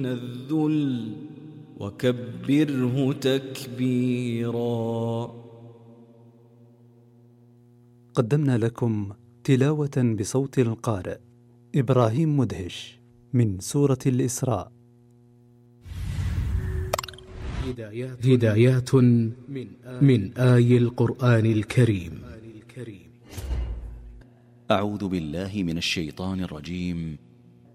الذل وكبره تكبيرا. قدمنا لكم تلاوة بصوت القارئ إبراهيم مدهش من سورة الإسراء. هدايات من آي القرآن الكريم. أعوذ بالله من الشيطان الرجيم.